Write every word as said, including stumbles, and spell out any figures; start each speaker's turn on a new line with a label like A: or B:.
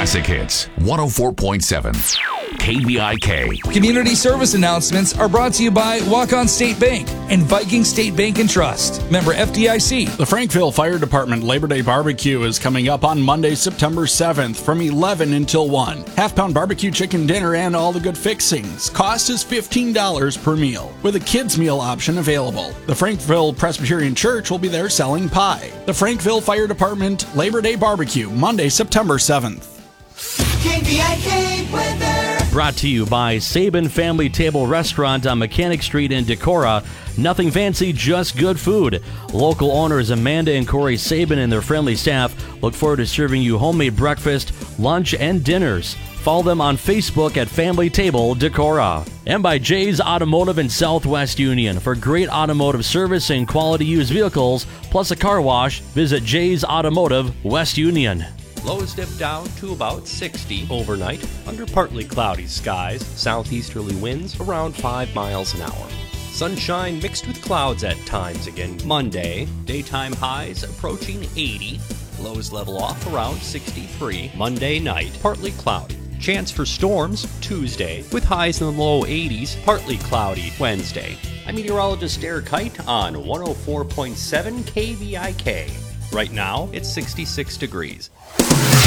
A: Classic Hits, one oh four point seven. K B I K.
B: Community service announcements are brought to you by Walk-On State Bank and Viking State Bank and Trust. Member F D I C.
C: The Frankville Fire Department Labor Day Barbecue is coming up on Monday, September seventh from eleven until one. Half-pound barbecue chicken dinner and all the good fixings. Cost is fifteen dollars per meal, with a kids' meal option available. The Frankville Presbyterian Church will be there selling pie. The Frankville Fire Department Labor Day Barbecue, Monday, September seventh.
D: K B I K weather.
E: Brought to you by Sabin Family Table Restaurant on Mechanic Street in Decorah. Nothing fancy, just good food. Local owners Amanda and Corey Sabin and their friendly staff look forward to serving you homemade breakfast, lunch, and dinners. Follow them on Facebook at Family Table Decorah. And by Jay's Automotive in Southwest Union. For great automotive service and quality used vehicles, plus a car wash, visit Jay's Automotive, West Union.
F: Lows dip down to about sixty overnight under partly cloudy skies, southeasterly winds around five miles an hour. Sunshine mixed with clouds at times again Monday, daytime highs approaching eighty, lows level off around sixty-three. Monday night, partly cloudy. Chance for storms Tuesday with highs in the low eighties, partly cloudy Wednesday. I'm meteorologist Derek Height on one oh four point seven K B I K. Right now, it's sixty-six degrees.